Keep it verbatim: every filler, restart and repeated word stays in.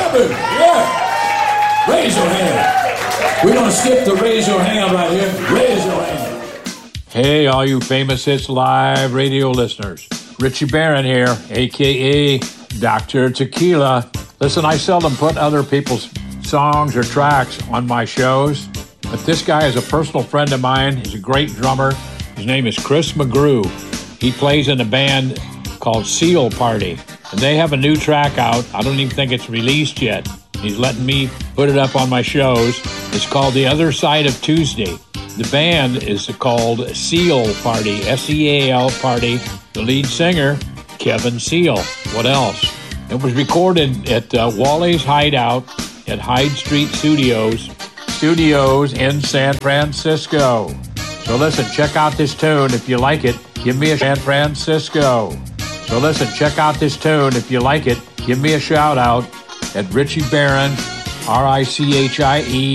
Robin, yeah. Raise your hand. We're going to skip the raise your hand right here. Raise your hand. Hey, all you Famous Hits Live radio listeners. Richie Barron here, a k a. Doctor Tequila. Listen, I seldom put other people's songs or tracks on my shows, but this guy is a personal friend of mine. He's a great drummer. His name is Chris McGrew. He plays in a band called Seal Party, and they have a new track out. I don't even think it's released yet. He's letting me put it up on my shows. It's called The Other Side of Tuesday. The band is called Seal Party, S E A L Party. The lead singer, Kevin Seal. What else? It was recorded at uh, Wally's Hideout at Hyde Street Studios, Studios in San Francisco. So listen, check out this tune. If you like it, give me a San Francisco. So listen, check out this tune. If you like it, give me a shout out at Richie Barron, R I C H I E